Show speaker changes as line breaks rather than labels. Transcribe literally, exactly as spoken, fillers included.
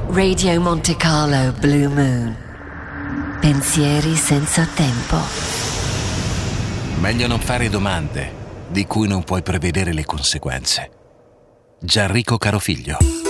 Radio Monte Carlo Blue Moon. Pensieri senza tempo.
Meglio non fare domande di cui non puoi prevedere le conseguenze. Gianrico Carofiglio.